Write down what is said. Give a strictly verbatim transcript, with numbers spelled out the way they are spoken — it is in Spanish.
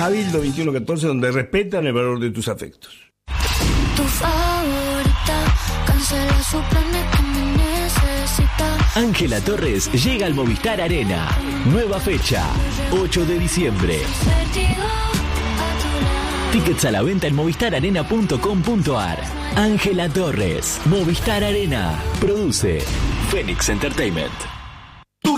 Cabildo veintiuno catorce, donde respetan el valor de tus afectos. Tu favorita, cancela su plan de que me necesita. Ángela Torres llega al Movistar Arena. Nueva fecha, ocho de diciembre. Tickets a la venta en movistar arena punto com punto ar. Ángela Torres, Movistar Arena. Produce Phoenix Entertainment.